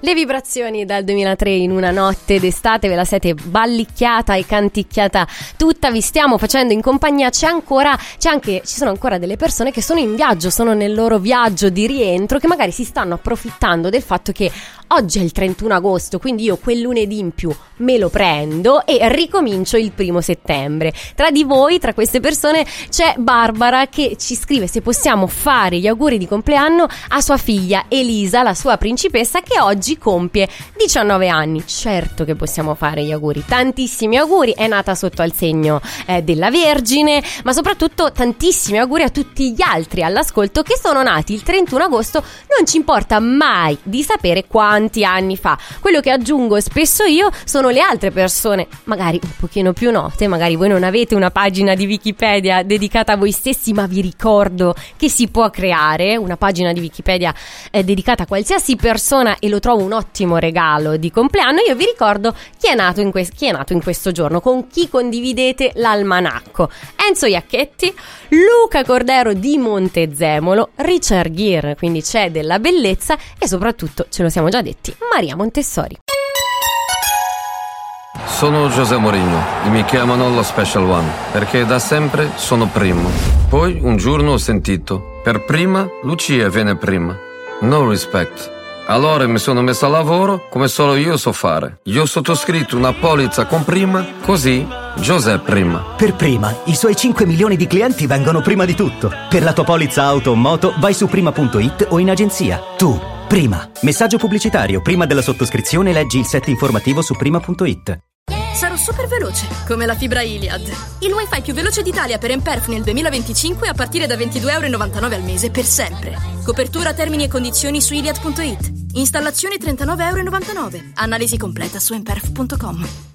Le vibrazioni dal 2003 in una notte d'estate, ve la siete ballicchiata e canticchiata tutta, vi stiamo facendo in compagnia. Ci sono ancora delle persone che sono in viaggio, sono nel loro viaggio di rientro, che magari si stanno approfittando del fatto che oggi è il 31 agosto, quindi io quel lunedì in più me lo prendo e ricomincio il 1 settembre. Tra di voi, tra queste persone, c'è Barbara che ci scrive se possiamo fare gli auguri di compleanno a sua figlia Elisa, la sua principessa, che oggi compie 19 anni. Certo che possiamo fare gli auguri, tantissimi auguri, è nata sotto al segno della Vergine, ma soprattutto tantissimi auguri a tutti gli altri all'ascolto che sono nati il 31 agosto, non ci importa mai di sapere quanti anni fa. Quello che aggiungo spesso io sono le altre persone, magari un pochino più note, magari voi non avete una pagina di Wikipedia dedicata a voi stessi, ma vi ricordo che si può creare una pagina di Wikipedia dedicata a qualsiasi persona e lo trovo un ottimo regalo di compleanno. Io vi ricordo chi è nato in questo giorno, con chi condividete l'almanacco: Enzo Iacchetti, Luca Cordero di Montezemolo, Richard Gere, quindi c'è della bellezza, e soprattutto, ce lo siamo già detti, Maria Montessori. Sono José Mourinho e mi chiamano lo Special One perché da sempre sono primo. Poi un giorno ho sentito: per prima Lucia viene prima. No respect. Allora mi sono messo a lavoro come solo io so fare. Io ho sottoscritto una polizza con prima, così José prima. Per prima, i suoi 5 milioni di clienti vengono prima di tutto. Per la tua polizza auto o moto vai su prima.it o in agenzia. Tu, prima. Messaggio pubblicitario. Prima della sottoscrizione leggi il set informativo su prima.it. Sarò super veloce, come la fibra Iliad. Il wifi più veloce d'Italia per Emperf nel 2025 a partire da €22,99 al mese per sempre. Copertura, termini e condizioni su iliad.it. Installazione €39,99. Analisi completa su emperf.com.